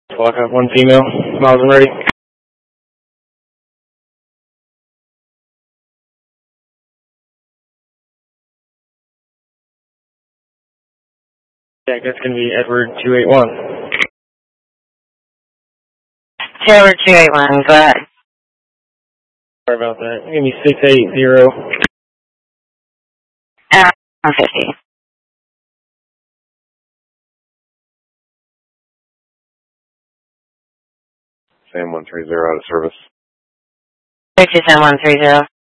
Block up one female. Miles and ready. Yeah, that's going to be Edward 281. Taylor 281, go ahead. Sorry about that. Give me 680. 150. Sam 130 out of service. 327 130.